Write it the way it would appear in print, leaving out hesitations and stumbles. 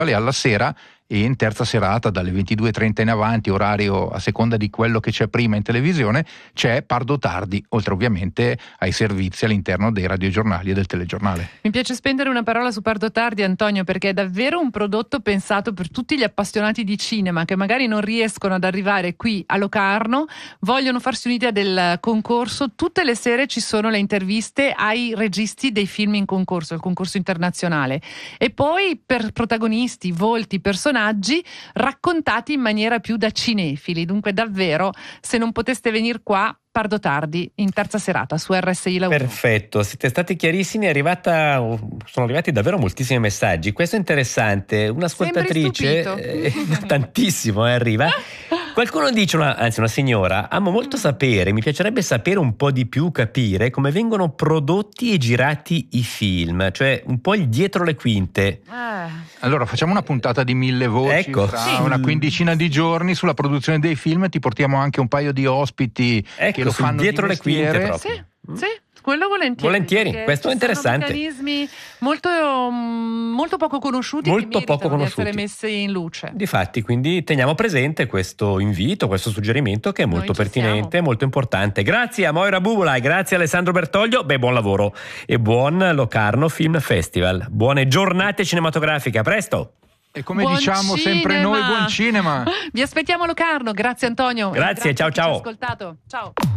alla sera, e in terza serata dalle 22:30 in avanti, orario a seconda di quello che c'è prima in televisione, c'è Pardo Tardi, oltre ovviamente ai servizi all'interno dei radiogiornali e del telegiornale. Mi piace spendere una parola su Pardo Tardi, Antonio, perché è davvero un prodotto pensato per tutti gli appassionati di cinema che magari non riescono ad arrivare qui a Locarno, vogliono farsi un'idea del concorso. Tutte le sere ci sono le interviste ai registi dei film in concorso, il concorso internazionale, e poi per protagonisti, volti, personaggi raccontati in maniera più da cinefili. Dunque davvero, se non poteste venire qua, Pardo Tardi in terza serata su RSI La 1. Perfetto, siete stati chiarissimi, sono arrivati davvero moltissimi messaggi. Questo è interessante, un'ascoltatrice tantissimo arriva. Qualcuno dice, una signora: amo molto sapere, mi piacerebbe sapere un po' di più, capire come vengono prodotti e girati i film, cioè un po' il dietro le quinte. Allora facciamo una puntata di 1000 voci, fra una quindicina di giorni sulla produzione dei film, ti portiamo anche un paio di ospiti che lo fanno dietro le quinte proprio. Sì, quello volentieri, questo è interessante. Sono meccanismi molto poco conosciuti, che meritano di essere messi in luce. Difatti, quindi teniamo presente questo invito, questo suggerimento che è molto pertinente, molto importante. Grazie a Moira Bubola e grazie a Alessandro Bertoglio. Buon lavoro e buon Locarno Film Festival. Buone giornate cinematografiche, a presto! E come diciamo sempre noi, buon cinema! Vi aspettiamo a Locarno, grazie Antonio. Grazie, ciao. Ascoltato. Ciao.